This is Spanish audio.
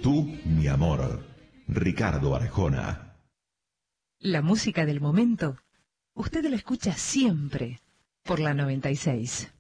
Tú, mi amor. Ricardo Arjona. La música del momento, usted la escucha siempre por la 96.